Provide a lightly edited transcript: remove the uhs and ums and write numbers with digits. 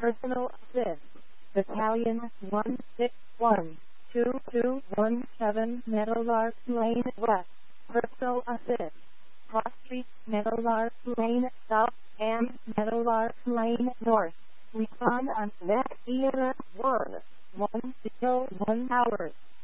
Personal Assist. Battalion 161-2217 Meadowlark Lane West. Personal Assist. Cross Street, Meadowlark Lane South, and Meadowlark Lane North. Respond on Net Theater 1. 101 hours.